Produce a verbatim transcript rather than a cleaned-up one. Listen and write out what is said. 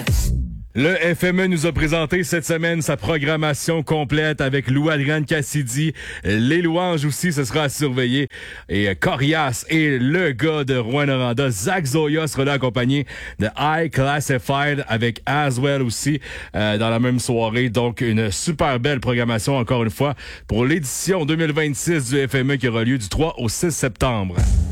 Le F M E nous a présenté cette semaine sa programmation complète avec Lou-Adrienne Cassidy. Les louanges aussi, ce sera à surveiller. Et euh, Corias et le gars de Rouyn-Noranda, Zach Zoya, sera là accompagné de High Classified avec Aswell aussi euh, dans la même soirée. Donc, une super belle programmation encore une fois pour l'édition deux mille vingt-six du F M E qui aura lieu du trois au six septembre.